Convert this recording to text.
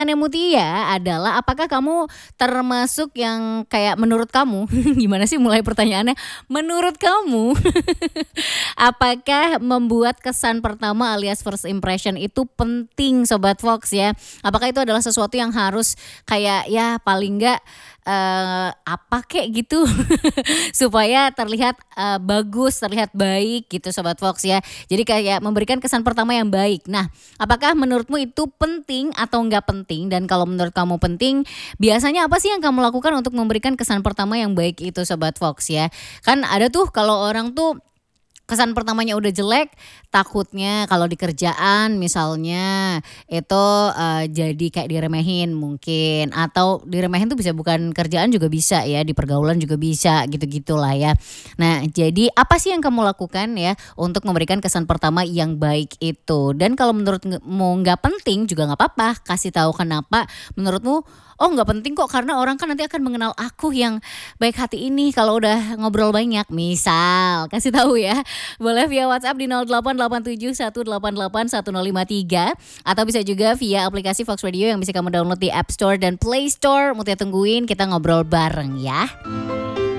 Mutia adalah apakah kamu termasuk yang kayak menurut kamu gimana sih mulai pertanyaannya, menurut kamu apakah membuat kesan pertama alias first impression itu penting Sobat Fox ya? Apakah itu adalah sesuatu yang harus kayak ya paling enggak, apa kek gitu supaya terlihat, bagus, terlihat baik gitu Sobat Fox ya. Jadi kayak memberikan kesan pertama yang baik. Nah, apakah menurutmu itu penting atau enggak penting? Dan kalau menurut kamu penting, biasanya apa sih yang kamu lakukan untuk memberikan kesan pertama yang baik itu Sobat Fox ya? Kan ada tuh kalau orang tuh kesan pertamanya udah jelek, takutnya kalau di kerjaan misalnya itu, jadi kayak diremehin mungkin, atau diremehin tuh bisa bukan kerjaan juga bisa ya, di pergaulan juga bisa, gitu-gitulah ya. Nah, jadi apa sih yang kamu lakukan ya untuk memberikan kesan pertama yang baik itu? Dan kalau menurutmu nggak penting juga nggak apa-apa, kasih tahu kenapa menurutmu, "Oh nggak penting kok karena orang kan nanti akan mengenal aku yang baik hati ini kalau udah ngobrol banyak." Misal, kasih tahu ya. Boleh via WhatsApp di 0887 188 1053 atau bisa juga via aplikasi Fox Radio yang bisa kamu download di App Store dan Play Store. Mutia tungguin kita ngobrol bareng ya.